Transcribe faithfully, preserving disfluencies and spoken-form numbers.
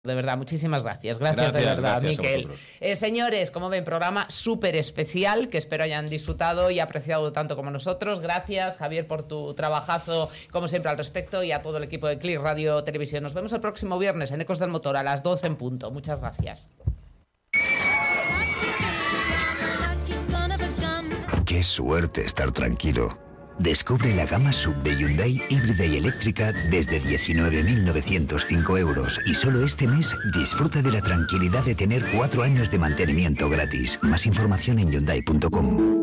De verdad, muchísimas gracias. Gracias, gracias de verdad, gracias Miquel. Eh, señores, como ven, programa súper especial que espero hayan disfrutado y apreciado tanto como nosotros. Gracias, Javier, por tu trabajazo, como siempre, al respecto, y a todo el equipo de Click Radio Televisión. Nos vemos el próximo viernes en Ecos del Motor a las doce en punto. Muchas gracias. Qué suerte estar tranquilo. Descubre la gama sub de Hyundai híbrida y eléctrica desde diecinueve mil novecientos cinco euros y solo este mes disfruta de la tranquilidad de tener cuatro años de mantenimiento gratis. Más información en hyundai punto com.